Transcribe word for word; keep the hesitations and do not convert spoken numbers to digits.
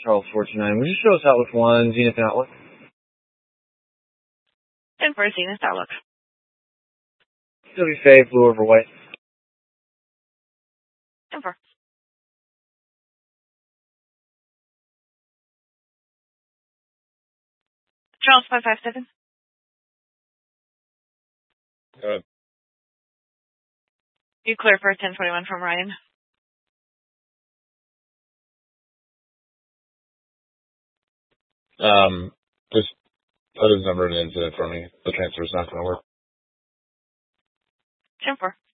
Charles four two nine. Would you show us Outlook one, Zenith and Outlook? ten four, Zenith Outlook. W F A, blue over white. ten four. Charles five five seven. Good. You clear for ten twenty-one from Ryan. Um, just put his number in incident for me. The transfer's not going to work. ten four.